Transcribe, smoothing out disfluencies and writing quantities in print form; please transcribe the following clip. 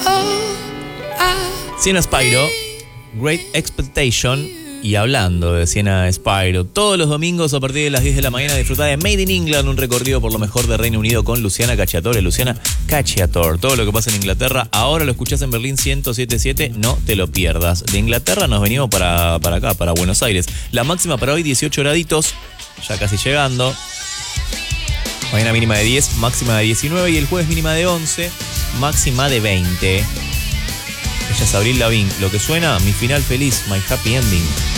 Sienna Spyro, Great Expectation. Y hablando de Sienna Spyro, todos los domingos a partir de las 10 de la mañana disfruta de Made in England, un recorrido por lo mejor de Reino Unido con Luciana Cacciatore. Luciana Cacciatore, todo lo que pasa en Inglaterra, ahora lo escuchás en Berlín 107.7, no te lo pierdas. De Inglaterra nos venimos para acá, para Buenos Aires. La máxima para hoy 18 graditos, ya casi llegando. Mañana mínima de 10, máxima de 19 y el jueves mínima de 11, máxima de 20. Ella es Avril Lavigne, lo que suena, mi final feliz, my happy ending.